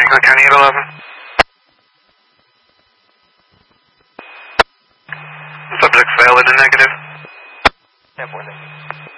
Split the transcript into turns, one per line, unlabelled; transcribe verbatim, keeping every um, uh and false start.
Franklin County eight eleven. Subject's valid and negative.
ten four, thank you.